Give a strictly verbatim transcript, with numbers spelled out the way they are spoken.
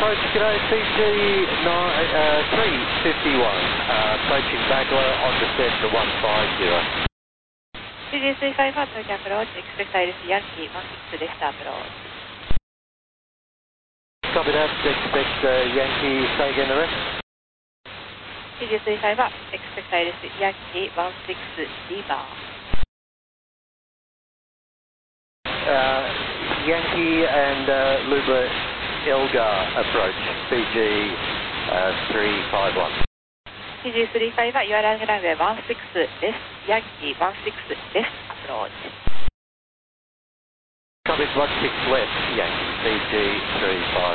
approach, g'day, P G three fifty-one, uh, approaching Bagler on descent to one five zero. P G three fifty-one, approach approach, expect Iris Yankee one six left approach. Copy that, expect uh, Yankee, say again the rest. P G three fifty-one, expect Iris Yankee one six bar. Uh, Yankee and uh, Lubra Elgar approach, P G three fifty-one. P G three fifty-one, you are running runway one six left, Yankee one six left approach. Copy one six left, Yankee, P G three fifty-one.